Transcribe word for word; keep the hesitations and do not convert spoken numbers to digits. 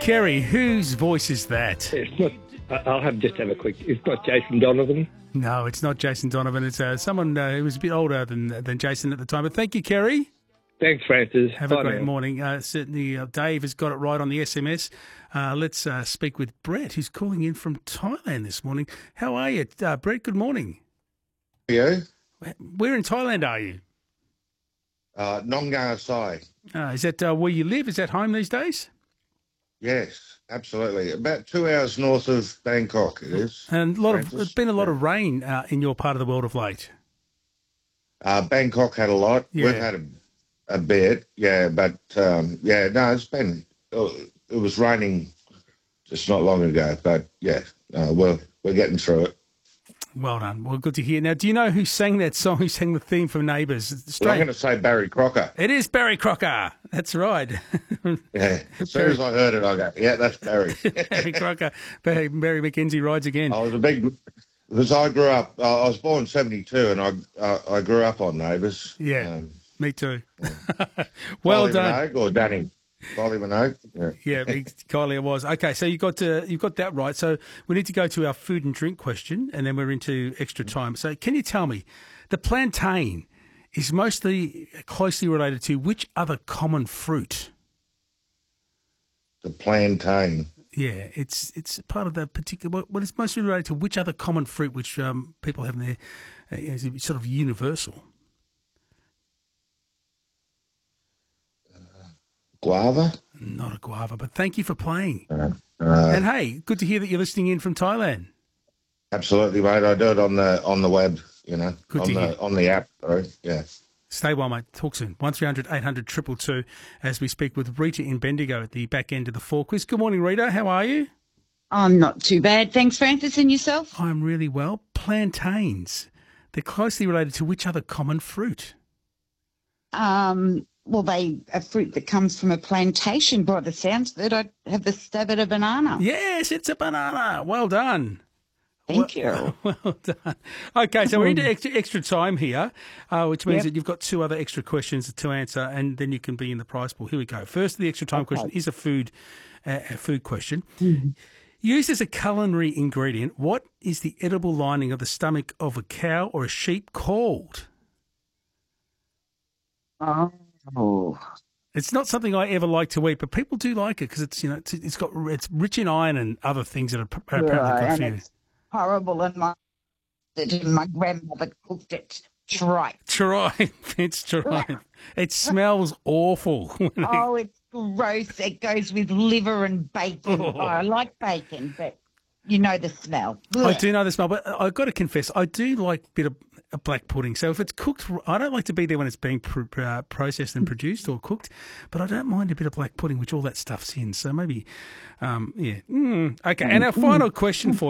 Kerry, whose voice is that? It's not. I- I'll have just have a quick. It's not Jason Donovan. No, it's not Jason Donovan. It's uh, someone uh, who was a bit older than than Jason at the time. But thank you, Kerry. Thanks, Francis. Have Bye a great now. morning. Uh, certainly, uh, Dave has got it right on the S M S. Uh, let's uh, speak with Brett, who's calling in from Thailand this morning. How are you, uh, Brett? Good morning. You? Where in Thailand are you? Uh, Nongar Sai. Uh, is that uh, where you live? Is that home these days? Yes, absolutely. About two hours north of Bangkok, it is. And a lot of, Francis. there's been a lot of rain uh, in your part of the world of late. Uh, Bangkok had a lot. Yeah. We've had a, a bit, yeah, but um, yeah, no, it's been. It was raining just not long ago, but yeah, uh, we're we're getting through it. Well done. Well, good to hear. Now, do you know who sang that song? Who sang the theme from Neighbours? Well, I'm going to say Barry Crocker. It is Barry Crocker. That's right. Yeah, as soon as I heard it, I go, yeah, that's Barry. Barry Crocker. Barry, Barry McKenzie rides again. I was a big, because I grew up. I I was born in seventy-two, and I uh, I grew up on Neighbours. Yeah, Um, me too. Well Kylie done. Minogue or Danny. Kylie Minogue. Yeah. Yeah, Kylie, it was. Okay, so you got uh, you got that right. So we need to go to our food and drink question, and then we're into extra time. So can you tell me, the plantain is mostly closely related to which other common fruit? The plantain. Yeah, it's it's part of the particular. What, what is mostly related to which other common fruit which um, people have in their uh, is sort of universal? Guava? Not a guava, but thank you for playing. Uh, uh, And hey, good to hear that you're listening in from Thailand. absolutely, mate. I do it on the on the web, you know, Good on to the hear. on the app. Sorry, yeah. Stay well, mate. Talk soon. one three hundred eight hundred two two two as we speak with Rita in Bendigo at the back end of the four quiz. Good morning, Rita. How are you? I'm not too bad. Thanks, Francis, and yourself? I'm really well. Plantains. They're closely related to which other common fruit? Um, well, they a fruit that comes from a plantation. By the sounds of it, I have the stab at a banana. Yes, it's a banana. Well done. Thank well, you. Well done. Okay, so we're into extra, extra time here, uh, which means Yep. that you've got two other extra questions to answer, and then you can be in the prize pool. Here we go. First, the extra time Okay. question is a food, uh, a food question. Used as a culinary ingredient, what is the edible lining of the stomach of a cow or a sheep called? Oh, It's not something I ever like to eat, but people do like it because it's you know it's, it's got it's rich in iron and other things that are pr- apparently yeah, good and for you. it's horrible. And my and my grandmother cooked it tripe. Tripe, it's tripe. It smells awful. when it- Oh, it's gross. It goes with liver and bacon. Oh, I like bacon, but you know the smell. I do know the smell, but I've got to confess, I do like a bit of a black pudding. So if it's cooked, I don't like to be there when it's being pr- pr- uh, processed and produced or cooked, but I don't mind a bit of black pudding, which all that stuff's in. So maybe, um, yeah. Mm, okay, and our final question for